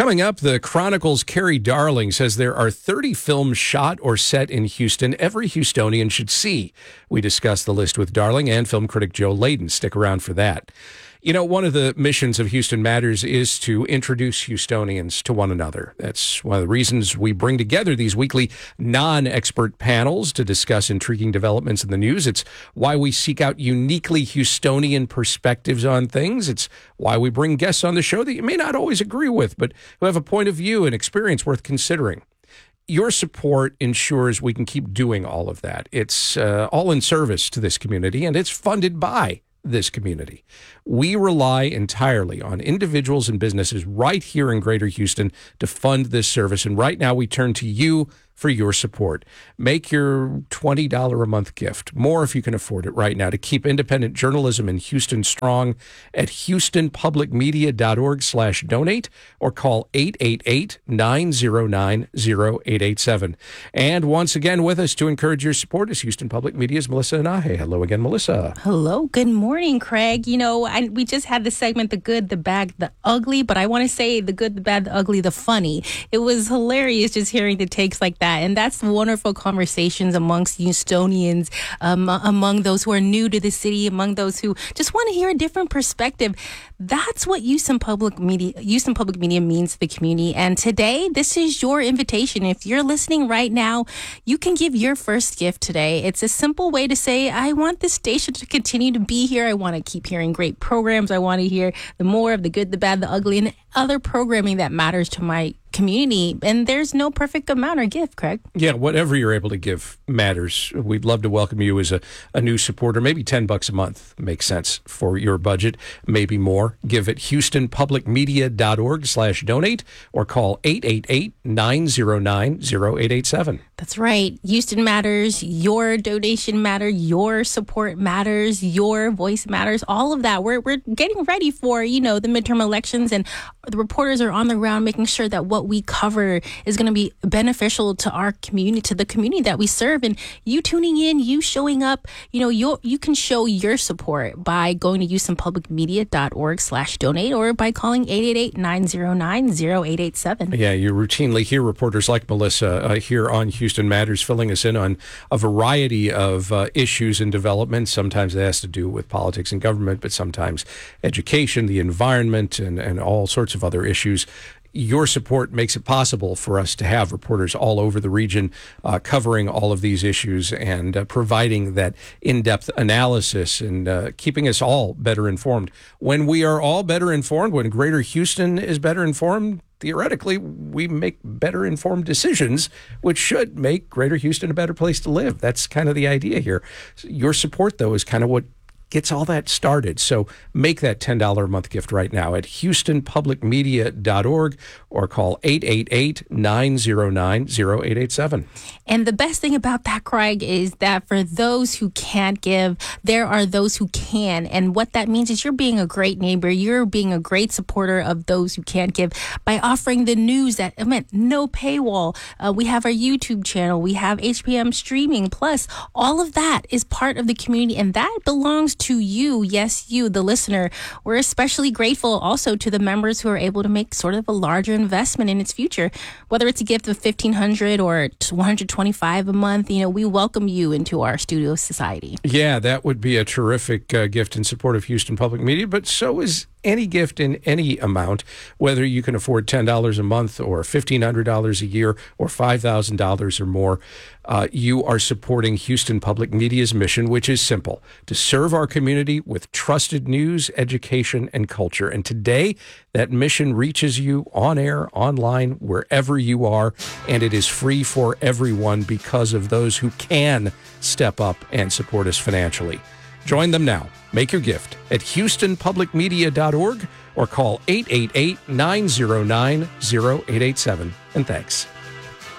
Coming up, the Chronicle's Carrie Darling says there are 30 films shot or set in Houston every Houstonian should see. We discuss the list with Darling and film critic Joe Layden. Stick around for that. You know, one of the missions of Houston Matters is to introduce Houstonians to one another. That's one of the reasons we bring together these weekly non-expert panels to discuss intriguing developments in the news. It's why we seek out uniquely Houstonian perspectives on things. It's why we bring guests on the show that you may not always agree with, but who have a point of view and experience worth considering. Your support ensures we can keep doing all of that. It's all in service to this community, and it's funded by this community. We rely entirely on individuals and businesses right here in Greater Houston to fund this service. And right now we turn to you for your support. Make your $20 a month gift, more if you can afford it right now, to keep independent journalism in Houston strong at houstonpublicmedia.org/donate or call 888-909-0887. And once again with us to encourage your support is Houston Public Media's Melissa Anahe. Hello again, Melissa. Hello. Good morning, Craig. You know, we just had the segment, The Good, the Bad, the Ugly, but I want to say the good, the bad, the ugly, the funny. It was hilarious just hearing the takes like that. And that's wonderful conversations amongst Houstonians, among those who are new to the city, among those who just want to hear a different perspective. That's what Houston Public Media means to the community. And today, this is your invitation. If you're listening right now, you can give your first gift today. It's a simple way to say, I want this station to continue to be here. I want to keep hearing great programs. I want to hear the more of the good, the bad, the ugly, and other programming that matters to my community. And there's no perfect amount or gift, Craig. Yeah, whatever you're able to give matters. We'd love to welcome you as a new supporter. Maybe $10 a month makes sense for your budget, maybe more. Give at houstonpublicmedia.org/donate or call 888-909-0887. That's right. Houston matters. Your donation matters. Your support matters. Your voice matters. All of that. We're getting ready for, the midterm elections, and the reporters are on the ground making sure that what we cover is going to be beneficial to our community, to the community that we serve. And you tuning in, you showing up, you can show your support by going to houstonpublicmedia.org/donate or by calling 888-909-0887. Yeah, you routinely hear reporters like Melissa here on Houston Matters filling us in on a variety of issues and developments. Sometimes it has to do with politics and government, but sometimes education, the environment, and all sorts of other issues. Your support makes it possible for us to have reporters all over the region covering all of these issues and providing that in-depth analysis and keeping us all better informed. When we are all better informed, when Greater Houston is better informed, theoretically, we make better informed decisions, which should make Greater Houston a better place to live. That's kind of the idea here. Your support, though, is kind of what gets all that started. So make that $10 a month gift right now at houstonpublicmedia.org or call 888-909-0887. And the best thing about that, Craig, is that for those who can't give, there are those who can. And what that means is you're being a great neighbor. You're being a great supporter of those who can't give by offering the news that meant no paywall. We have our YouTube channel. We have HPM streaming. Plus, all of that is part of the community, and that belongs to you. Yes, you, the listener. We're especially grateful also to the members who are able to make sort of a larger investment in its future, whether it's a gift of $1,500 or $125 a month. We welcome you into our studio society. Yeah, that would be a terrific gift in support of Houston Public Media, but so is any gift in any amount, whether you can afford $10 a month or $1,500 a year or $5,000 or more. You are supporting Houston Public Media's mission, which is simple: to serve our community with trusted news, education, and culture. And today, that mission reaches you on air, online, wherever you are, and it is free for everyone because of those who can step up and support us financially. Join them now. Make your gift at houstonpublicmedia.org or call 888-909-0887. And thanks.